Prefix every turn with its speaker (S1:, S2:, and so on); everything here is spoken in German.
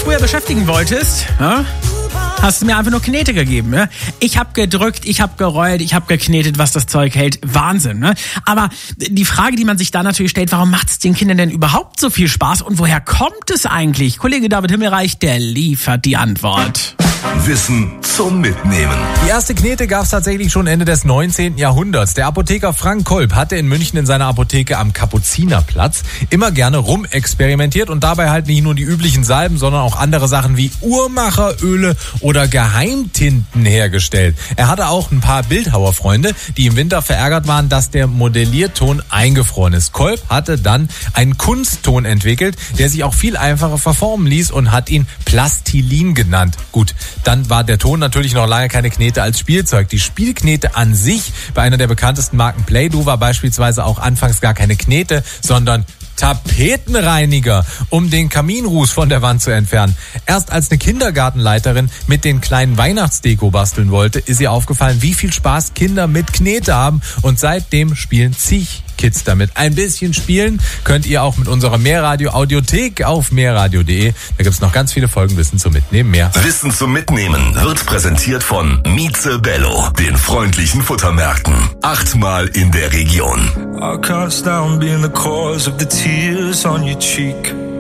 S1: früher beschäftigen wolltest, ja, hast du mir einfach nur Knete gegeben. Ne? Ich habe gedrückt, ich habe gerollt, ich habe geknetet, was das Zeug hält. Wahnsinn. Ne? Aber die Frage, die man sich da natürlich stellt, warum macht es den Kindern denn überhaupt so viel Spaß und woher kommt es eigentlich? Kollege David Himmelreich, der liefert die Antwort.
S2: Wissen zum Mitnehmen.
S3: Die erste Knete gab es tatsächlich schon Ende des 19. Jahrhunderts. Der Apotheker Frank Kolb hatte in München in seiner Apotheke am Kapuzinerplatz immer gerne rumexperimentiert und dabei halt nicht nur die üblichen Salben, sondern auch andere Sachen wie Uhrmacheröle oder Geheimtinten hergestellt. Er hatte auch ein paar Bildhauerfreunde, die im Winter verärgert waren, dass der Modellierton eingefroren ist. Kolb hatte dann einen Kunstton entwickelt, der sich auch viel einfacher verformen ließ und hat ihn Plastilin genannt. Gut, dann war der Ton natürlich noch lange keine Knete als Spielzeug. Die Spielknete an sich bei einer der bekanntesten Marken Play-Doh war beispielsweise auch anfangs gar keine Knete, sondern Tapetenreiniger, um den Kaminruß von der Wand zu entfernen. Erst als eine Kindergartenleiterin mit den kleinen Weihnachtsdeko basteln wollte, ist ihr aufgefallen, wie viel Spaß Kinder mit Knete haben, und seitdem spielen zig Kids damit. Ein bisschen spielen könnt ihr auch mit unserer Mehrradio-Audiothek auf mehrradio.de. Da gibt's noch ganz viele Folgen Wissen zum Mitnehmen. Mehr
S2: Wissen zum Mitnehmen wird präsentiert von Mieze Bello, den freundlichen Futtermärkten. 8-mal in der Region.
S4: I can't stand being the cause of the tears on your cheek.